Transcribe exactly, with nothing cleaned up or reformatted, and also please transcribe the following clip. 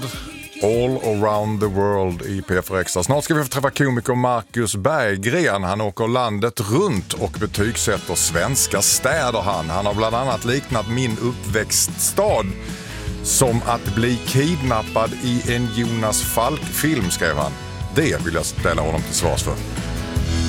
All around the world i P fyra Extra. Snart ska vi få träffa komiker Marcus Berggren. Han åker landet runt och betygsätter svenska städer. Han, han har bland annat liknat min uppväxtstad som att bli kidnappad i en Jonas Falk-film, skrev han. Det vill jag ställa honom till svars för.